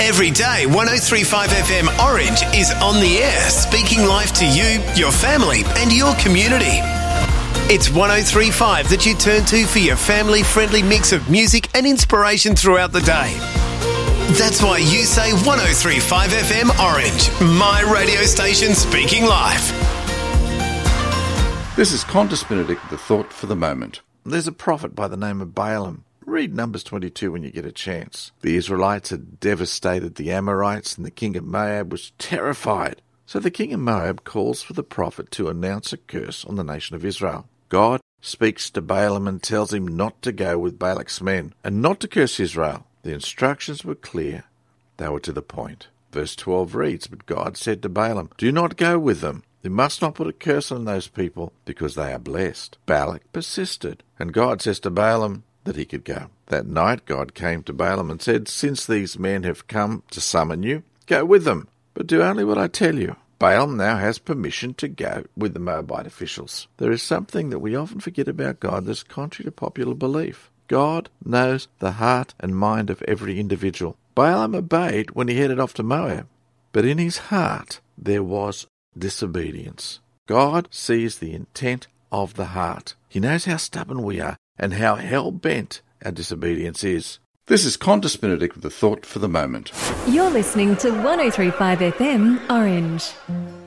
Every day, 103.5 FM Orange is on the air, speaking life to you, your family and your community. It's 103.5 that you turn to for your family-friendly mix of music and inspiration throughout the day. That's why you say 103.5 FM Orange, my radio station speaking life. This is Qantas Benedict with the thought for the moment. There's a prophet by the name of Balaam. Read Numbers 22 when you get a chance. The Israelites had devastated the Amorites and the king of Moab was terrified. So the king of Moab calls for the prophet to announce a curse on the nation of Israel. God speaks to Balaam and tells him not to go with Balak's men and not to curse Israel. The instructions were clear. They were to the point. Verse 12 reads, But God said to Balaam, Do not go with them. You must not put a curse on those people because they are blessed. Balak persisted, and God says to Balaam that he could go. That night God came to Balaam and said, Since these men have come to summon you, go with them, but do only what I tell you. Balaam now has permission to go with the Moabite officials. There is something that we often forget about God that's contrary to popular belief. God knows the heart and mind of every individual. Balaam obeyed when he headed off to Moab, but in his heart there was disobedience. God sees the intent of the heart. He knows how stubborn we are and how hell-bent our disobedience is. This is Qantas Benedict with the thought for the moment. You're listening to 103.5 FM Orange.